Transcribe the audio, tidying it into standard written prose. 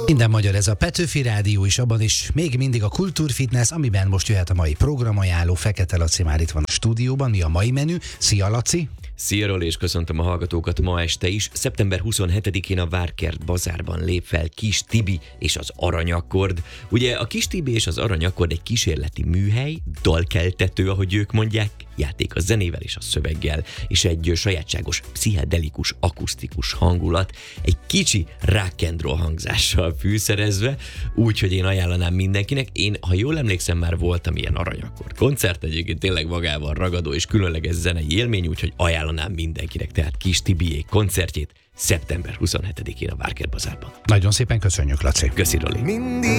Minden magyar, ez a Petőfi Rádió is, abban is még mindig a Kultúrfitness, amiben most jöhet a mai programajánló. Fekete Laci már itt van a stúdióban. Mi a mai menü? Szia, Laci! Szia, Roli, és köszöntöm a hallgatókat ma este is. Szeptember 27-én a Várkert Bazárban lép fel Kis Tibi és az Aranyakkord. Ugye a Kis Tibi és az Aranyakkord egy kísérleti műhely, dalkeltető, ahogy ők mondják, játék a zenével és a szöveggel, és egy sajátságos, pszichedelikus, akusztikus hangulat, egy kicsi rock and roll hangzással fűszerezve, úgyhogy én ajánlanám mindenkinek. Én, ha jól emlékszem, már voltam ilyen Aranyakkord koncert, egyébként tényleg magával ragadó és különleges zenei élmény, úgyhogy ajánlanám mindenkinek, tehát Kis Tibiék koncertjét szeptember 27-én a Várkert Bazárban. Nagyon szépen köszönjük, Laci. Köszi, Roli.